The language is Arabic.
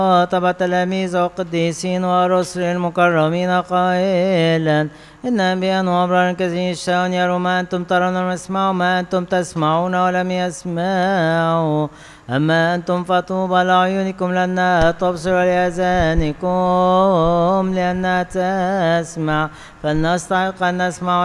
خاطب التلاميذ والقديسين والرسل المكرمين قائلا إن أنبياء وأبرار كثيرين يشتهون يروا ما أنتم ترون ويسمعوا ما أنتم تسمعون ولم يسمعوا، أما أنتم فطوبى لأعينكم لأنها تبصر ولآذانكم لأنها تسمع، فلنستحق أن نسمع